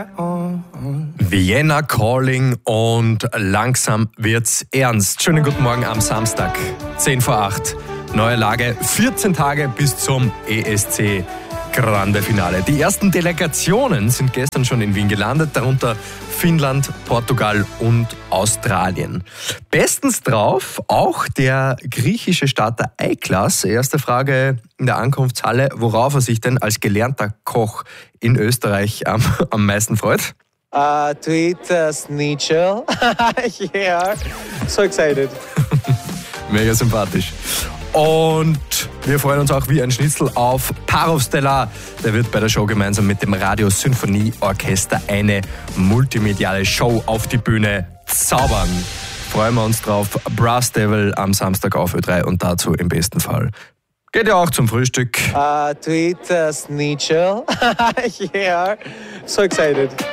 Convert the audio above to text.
Vienna Calling und langsam wird's ernst. Schönen guten Morgen am Samstag, 10 vor 8. Neue Lage, 14 Tage bis zum ESC Grande Finale. Die ersten Delegationen sind gestern schon in Wien gelandet, darunter Finnland, Portugal und Australien. Bestens drauf auch der griechische Starter Eiklas. Erste Frage in der Ankunftshalle, worauf er sich denn als gelernter Koch in Österreich am meisten freut? To eat Schnitzel. Yeah, so excited. Mega sympathisch. Und wir freuen uns auch wie ein Schnitzel auf Parov Stellar. Der wird bei der Show gemeinsam mit dem Radio Symphonie Orchester eine multimediale Show auf die Bühne zaubern. Freuen wir uns drauf. Brass Devil am Samstag auf Ö3 und dazu im besten Fall geht ja auch zum Frühstück. To eat Schnitzel. Yeah, so excited.